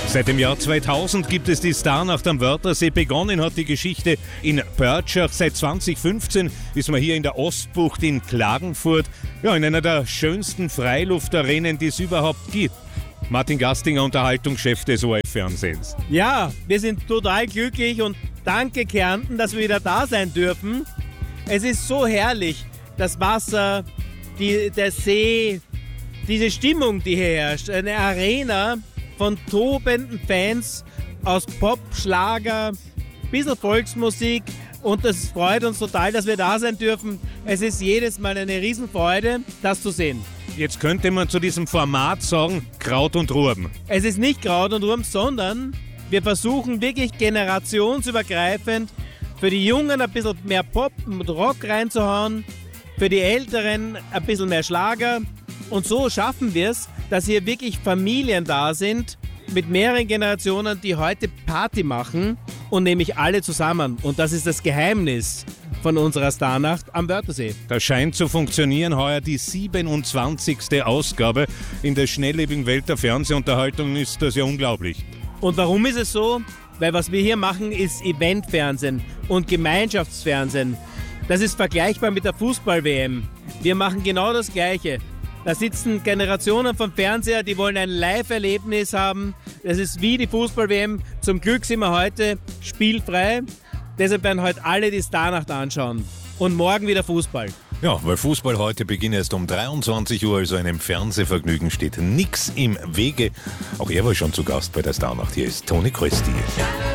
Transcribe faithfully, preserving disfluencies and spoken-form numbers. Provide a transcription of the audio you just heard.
Seit dem Jahr zweitausend gibt es die Starnacht am Wörthersee. Begonnen hat die Geschichte in Pörtschach. Seit zwanzig fünfzehn ist man hier in der Ostbucht in Klagenfurt, ja, in einer der schönsten Freiluftarenen, die es überhaupt gibt. Martin Gastinger, Unterhaltungschef des O R F-Fernsehens. Ja, wir sind total glücklich und danke Kärnten, dass wir wieder da sein dürfen. Es ist so herrlich, das Wasser, die, der See, diese Stimmung, die hier herrscht. Eine Arena von tobenden Fans aus Pop, Schlager, ein bisschen Volksmusik, und es freut uns total, dass wir da sein dürfen. Es ist jedes Mal eine Riesenfreude, das zu sehen. Jetzt könnte man zu diesem Format sagen, Kraut und Rüben. Es ist nicht Kraut und Rüben, sondern wir versuchen wirklich generationsübergreifend für die Jungen ein bisschen mehr Pop und Rock reinzuhauen, für die Älteren ein bisschen mehr Schlager. Und so schaffen wir es, dass hier wirklich Familien da sind mit mehreren Generationen, die heute Party machen, und nämlich alle zusammen. Und das ist das Geheimnis von unserer Starnacht am Wörthersee. Das scheint zu funktionieren. Heuer die siebenundzwanzigste Ausgabe. In der schnelllebigen Welt der Fernsehunterhaltung ist das ja unglaublich. Und warum ist es so? Weil was wir hier machen, ist Eventfernsehen und Gemeinschaftsfernsehen. Das ist vergleichbar mit der Fußball-W M. Wir machen genau das Gleiche. Da sitzen Generationen vom Fernseher, die wollen ein Live-Erlebnis haben. Das ist wie die Fußball-W M. Zum Glück sind wir heute spielfrei. Deshalb werden heute alle die Starnacht anschauen. Und morgen wieder Fußball. Ja, weil Fußball heute beginnt erst um dreiundzwanzig Uhr, also einem Fernsehvergnügen steht nichts im Wege. Auch er war schon zu Gast bei der Starnacht. Hier ist Toni Krösti.